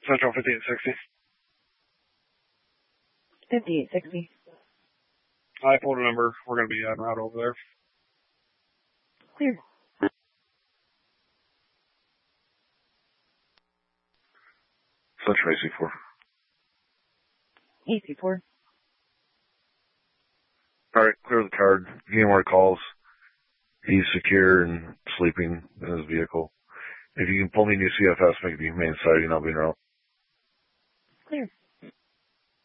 Central 5860. 5860. I pulled a number. We're going to be en route over there. Clear. Central AC4. AC4. Alright, clear the card. Any more calls? He's secure and sleeping in his vehicle. If you can pull me new CFS, make the main sighting, I'll be in route. Clear.